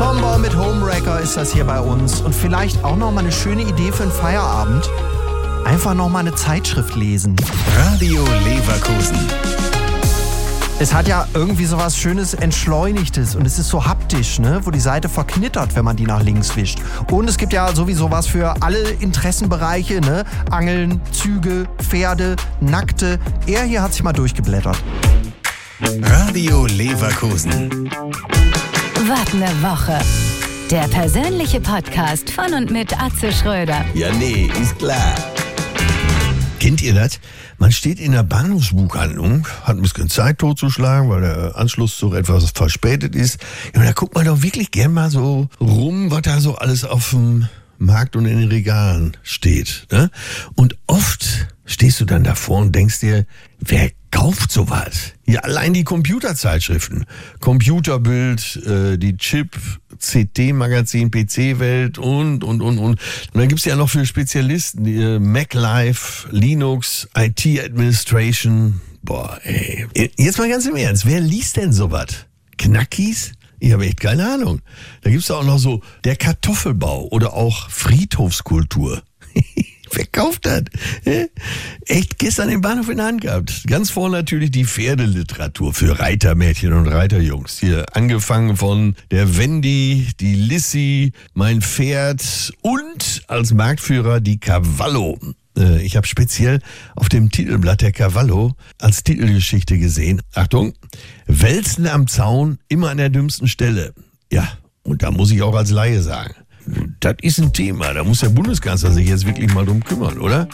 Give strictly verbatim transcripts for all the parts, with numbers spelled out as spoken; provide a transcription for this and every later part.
Tomboy mit Homewrecker ist das hier bei uns. Und vielleicht auch noch mal eine schöne Idee für einen Feierabend. Einfach noch mal eine Zeitschrift lesen. Radio Leverkusen. Es hat ja irgendwie so was Schönes Entschleunigtes und es ist so haptisch, ne? Wo die Seite verknittert, wenn man die nach links wischt. Und es gibt ja sowieso was für alle Interessenbereiche, ne? Angeln, Züge, Pferde, Nackte. Er hier hat sich mal durchgeblättert. Radio Leverkusen. Wart ne Woche. Der persönliche Podcast von und mit Atze Schröder. Ja, nee, ist klar. Kennt ihr das? Man steht in der Bahnhofsbuchhandlung, hat ein bisschen Zeit totzuschlagen, weil der Anschlusszug etwas verspätet ist. Ja, und da guckt man doch wirklich gern mal so rum, was da so alles auf dem Markt und in den Regalen steht. Ne? Und oft stehst du dann davor und denkst dir, wer kauft sowas? Ja, allein die Computerzeitschriften. Computerbild, äh, die Chip, C T-Magazin, P C-Welt und, und, und, und. Und dann gibt's ja noch für Spezialisten, die, äh, MacLife, Linux, I T-Administration. Boah, ey. Jetzt mal ganz im Ernst, wer liest denn sowas? Knackis? Ich habe echt keine Ahnung. Da gibt's auch noch so der Kartoffelbau oder auch Friedhofskultur. Wer kauft das? Echt gestern den Bahnhof in der Hand gehabt. Ganz vorne natürlich die Pferdeliteratur für Reitermädchen und Reiterjungs. Hier angefangen von der Wendy, die Lissy, mein Pferd und als Marktführer die Cavallo. Ich habe speziell auf dem Titelblatt der Cavallo als Titelgeschichte gesehen. Achtung, Wälzen am Zaun, immer an der dümmsten Stelle. Ja, und da muss ich auch als Laie sagen, das ist ein Thema, da muss der Bundeskanzler sich jetzt wirklich mal drum kümmern, oder?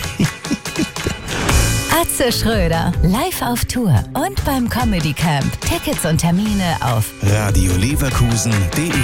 Atze Schröder, live auf Tour und beim Comedy Camp. Tickets und Termine auf Radio Leverkusen punkt de